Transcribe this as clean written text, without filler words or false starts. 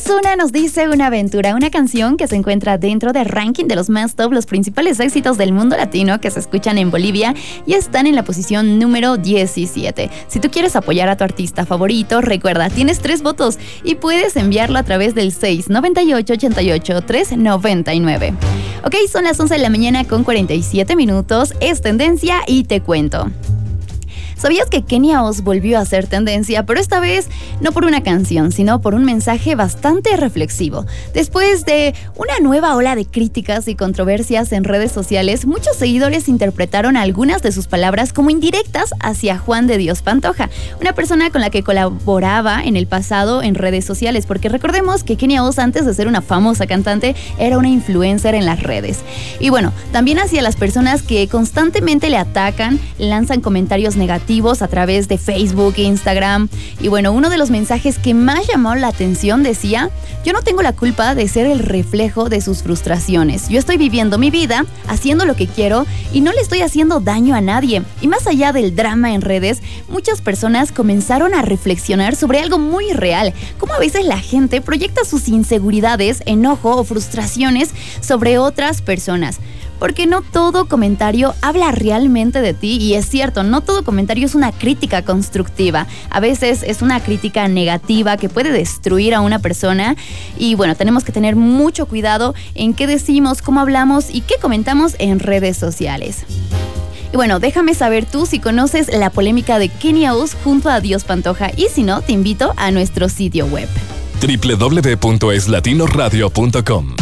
Ozuna nos dice Una aventura, una canción que se encuentra dentro del ranking de los más top, los principales éxitos del mundo latino que se escuchan en Bolivia y están en la posición número 17. Si tú quieres apoyar a tu artista favorito, recuerda, tienes 3 votos y puedes enviarlo a través del 698-88-399. Ok, son las 11 de la mañana con 47 minutos, es tendencia y te cuento. ¿Sabías que Kenia Oz volvió a ser tendencia, pero esta vez no por una canción, sino por un mensaje bastante reflexivo? Después de una nueva ola de críticas y controversias en redes sociales, muchos seguidores interpretaron algunas de sus palabras como indirectas hacia Juan de Dios Pantoja, una persona con la que colaboraba en el pasado en redes sociales, porque recordemos que Kenia Oz, antes de ser una famosa cantante, era una influencer en las redes. Y bueno, también hacia las personas que constantemente le atacan, lanzan comentarios negativos a través de Facebook e Instagram. Y bueno, uno de los mensajes que más llamó la atención decía: yo no tengo la culpa de ser el reflejo de sus frustraciones. Yo estoy viviendo mi vida, haciendo lo que quiero y no le estoy haciendo daño a nadie. Y más allá del drama en redes, muchas personas comenzaron a reflexionar sobre algo muy real: cómo a veces la gente proyecta sus inseguridades, enojo o frustraciones sobre otras personas. Porque no todo comentario habla realmente de ti, y es cierto, no todo comentario es una crítica constructiva. A veces es una crítica negativa que puede destruir a una persona, y bueno, tenemos que tener mucho cuidado en qué decimos, cómo hablamos y qué comentamos en redes sociales. Y bueno, déjame saber tú si conoces la polémica de Kenia Oz junto a Dios Pantoja, y si no, te invito a nuestro sitio web www.eslatinораdio.com.